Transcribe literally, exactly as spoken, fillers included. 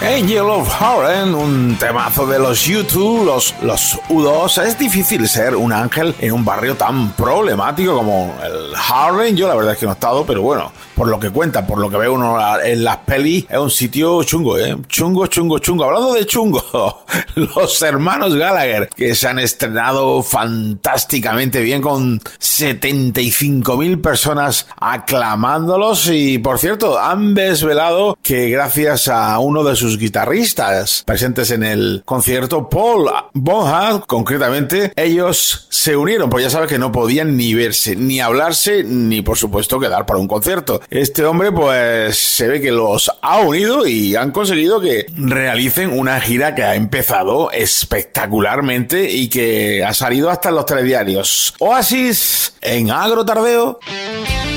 Angel of Heaven, un temazo de los U dos, los, los U dos. Es difícil ser un ángel en un barrio tan problemático como el Harlem. Yo la verdad es que no he estado, pero bueno, por lo que cuenta, por lo que ve uno en las pelis, es un sitio chungo, ¿eh? Chungo, chungo, chungo. Hablando de chungo, los hermanos Gallagher, que se han estrenado fantásticamente bien con setenta y cinco mil personas aclamándolos y, por cierto, han desvelado que gracias a uno de sus guitarristas presentes en el concierto, Paul Bonham, concretamente, ellos se unieron, porque ya sabes que no podían ni verse, ni hablarse, ni por supuesto quedar para un concierto. Este hombre pues se ve que los ha unido y han conseguido que realicen una gira que ha empezado espectacularmente y que ha salido hasta en los telediarios. Oasis en Agro Tardeo.